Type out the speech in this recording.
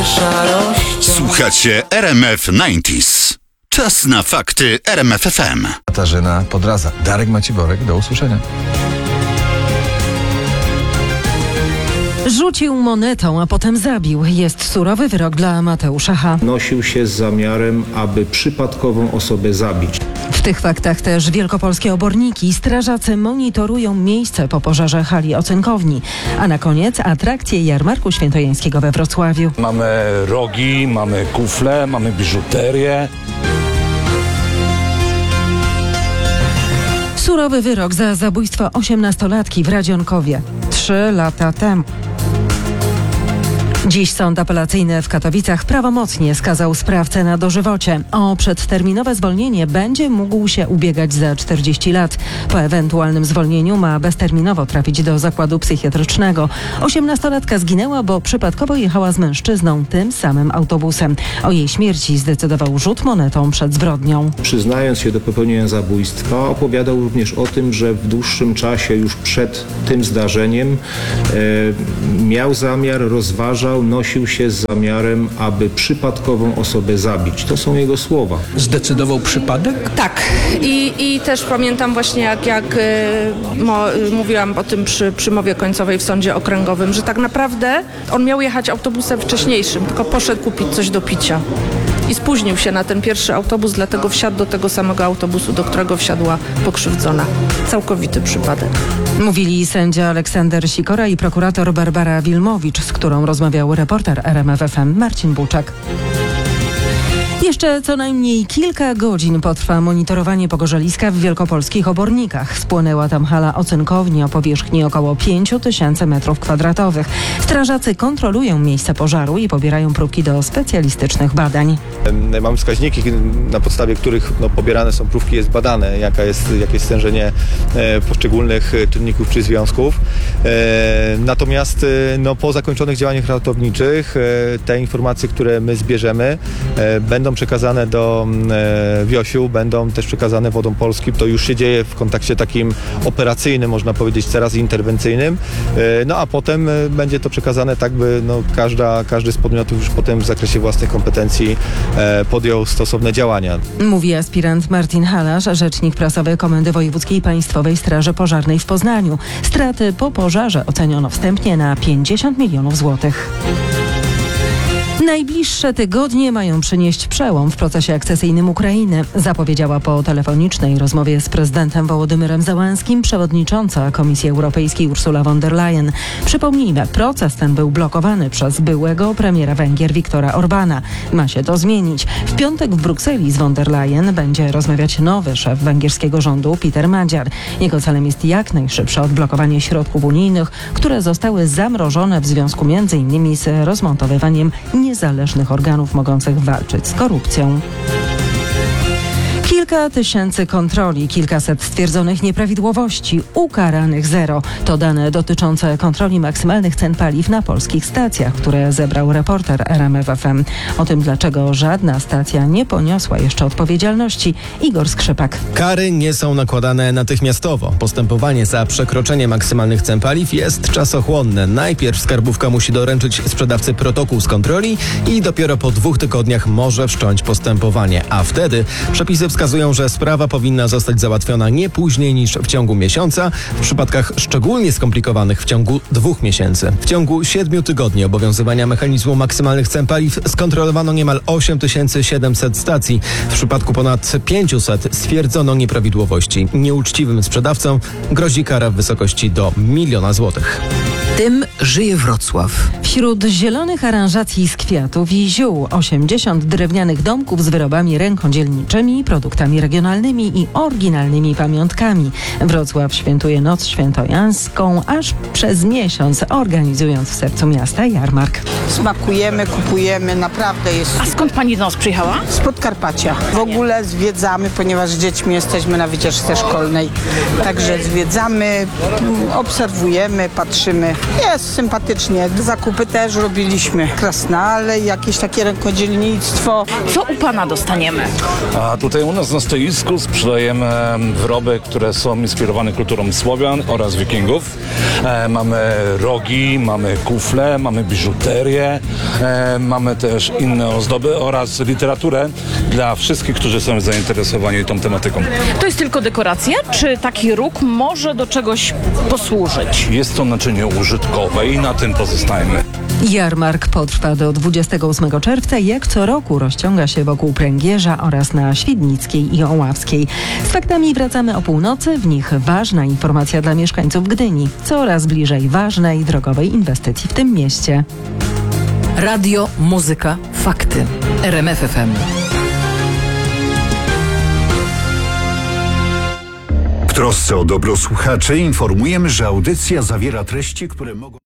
szarością. Słuchacie RMF 90s. Czas na fakty RMF FM. Katarzyna Podradza. Darek Maciborek, do usłyszenia. Rzucił monetą, a potem zabił. Jest surowy wyrok dla Mateusza H. Nosił się z zamiarem, aby przypadkową osobę zabić. W tych faktach też wielkopolskie oborniki. Strażacy monitorują miejsce po pożarze hali ocynkowni. A na koniec atrakcje jarmarku świętojańskiego we Wrocławiu. Mamy rogi, mamy kufle, mamy biżuterię. Surowy wyrok za zabójstwo 18-latki w Radzionkowie 3 lata temu. Dziś sąd apelacyjny w Katowicach prawomocnie skazał sprawcę na dożywocie. O przedterminowe zwolnienie będzie mógł się ubiegać za 40 lat. Po ewentualnym zwolnieniu ma bezterminowo trafić do zakładu psychiatrycznego. 18-latka zginęła, bo przypadkowo jechała z mężczyzną tym samym autobusem. O jej śmierci zdecydował rzut monetą przed zbrodnią. Przyznając się do popełnienia zabójstwa, opowiadał również o tym, że w dłuższym czasie już przed tym zdarzeniem miał zamiar, rozważał, nosił się z zamiarem, aby przypadkową osobę zabić. To są jego słowa. Zdecydował przypadek? Tak. I też pamiętam właśnie jak mówiłam o tym przy mowie końcowej w sądzie okręgowym, że tak naprawdę on miał jechać autobusem wcześniejszym, tylko poszedł kupić coś do picia. I spóźnił się na ten pierwszy autobus, dlatego wsiadł do tego samego autobusu, do którego wsiadła pokrzywdzona. Całkowity przypadek. Mówili sędzia Aleksander Sikora i prokurator Barbara Wilmowicz, z którą rozmawiał reporter RMF FM Marcin Buczak. Jeszcze co najmniej kilka godzin potrwa monitorowanie pogorzeliska w wielkopolskich obornikach. Spłonęła tam hala ocynkowni o powierzchni około 5000 m2. Strażacy kontrolują miejsce pożaru i pobierają próbki do specjalistycznych badań. Mamy wskaźniki, na podstawie których pobierane są próbki, jest badane, jakie jest stężenie poszczególnych czynników czy związków. Natomiast po zakończonych działaniach ratowniczych te informacje, które my zbierzemy, będą przekazane do WIOŚ-u, będą też przekazane Wodom Polskim. To już się dzieje w kontakcie takim operacyjnym, można powiedzieć, teraz interwencyjnym. A potem będzie to przekazane tak, by każdy z podmiotów już potem w zakresie własnych kompetencji podjął stosowne działania. Mówi aspirant Martin Halasz, rzecznik prasowy Komendy Wojewódzkiej Państwowej Straży Pożarnej w Poznaniu. Straty po pożarze oceniono wstępnie na 50 milionów złotych. Najbliższe tygodnie mają przynieść przełom w procesie akcesyjnym Ukrainy, zapowiedziała po telefonicznej rozmowie z prezydentem Wołodymyrem Zełenskim przewodnicząca Komisji Europejskiej Ursula von der Leyen. Przypomnijmy, proces ten był blokowany przez byłego premiera Węgier Viktora Orbána. Ma się to zmienić. W piątek w Brukseli z von der Leyen będzie rozmawiać nowy szef węgierskiego rządu Peter Magyar. Jego celem jest jak najszybsze odblokowanie środków unijnych, które zostały zamrożone w związku m.in. z rozmontowywaniem niezależnych organów mogących walczyć z korupcją. Kilka tysięcy kontroli, kilkaset stwierdzonych nieprawidłowości, ukaranych zero. To dane dotyczące kontroli maksymalnych cen paliw na polskich stacjach, które zebrał reporter RMF FM. O tym, dlaczego żadna stacja nie poniosła jeszcze odpowiedzialności, Igor Skrzypak. Kary nie są nakładane natychmiastowo. Postępowanie za przekroczenie maksymalnych cen paliw jest czasochłonne. Najpierw skarbówka musi doręczyć sprzedawcy protokół z kontroli i dopiero po 2 tygodniach może wszcząć postępowanie. A wtedy przepisy wskazują, że sprawa powinna zostać załatwiona nie później niż w ciągu miesiąca, w przypadkach szczególnie skomplikowanych w ciągu 2 miesięcy. W ciągu 7 tygodni obowiązywania mechanizmu maksymalnych cen paliw skontrolowano niemal 8700 stacji. W przypadku ponad 500 stwierdzono nieprawidłowości. Nieuczciwym sprzedawcom grozi kara w wysokości do 1 000 000 złotych. Tym żyje Wrocław. Wśród zielonych aranżacji z kwiatów i ziół 80 drewnianych domków z wyrobami rękodzielniczymi, produktami regionalnymi i oryginalnymi pamiątkami. Wrocław świętuje Noc Świętojańską aż przez miesiąc, organizując w sercu miasta jarmark. Smakujemy, kupujemy, naprawdę jest. A skąd pani do nas przyjechała? Z Podkarpacia. W ogóle zwiedzamy, ponieważ z dziećmi jesteśmy na wycieczce szkolnej. Także zwiedzamy, obserwujemy, patrzymy. Jest sympatycznie. Zakupy też robiliśmy. Krasnale, jakieś takie rękodzielnictwo. Co u pana dostaniemy? A tutaj u nas na stoisku sprzedajemy wyroby, które są inspirowane kulturą Słowian oraz Wikingów. Mamy rogi, mamy kufle, mamy biżuterię, mamy też inne ozdoby oraz literaturę dla wszystkich, którzy są zainteresowani tą tematyką. To jest tylko dekoracja, czy taki róg może do czegoś posłużyć? Jest to naczynie użytkowe i na tym pozostajemy. Jarmark potrwa do 28 czerwca i jak co roku rozciąga się wokół Pręgierza oraz na Świdnickiej i Oławskiej. Z faktami wracamy o północy, w nich ważna informacja dla mieszkańców Gdyni. Coraz bliżej ważnej drogowej inwestycji w tym mieście. Radio, muzyka, fakty. RMF FM. W trosce o dobro słuchaczy informujemy, że audycja zawiera treści, które mogą...